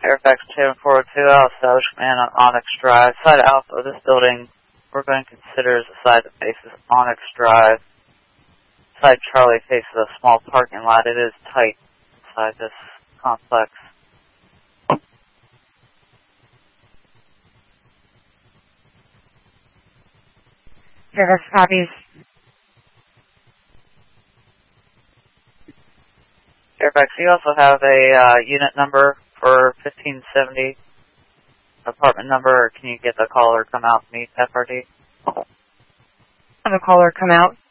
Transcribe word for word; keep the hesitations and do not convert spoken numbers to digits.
Fairfax two four oh two, I'll establish command on Onyx Drive. Side alpha of this building, we're going to consider as a side that faces Onyx Drive. Side Charlie faces a small parking lot. It is tight inside this complex. Fairfax copies. Fairfax, you also have a uh, unit number for fifteen seventy, apartment number, or can you get the caller come out and meet F R D? Have a caller come out.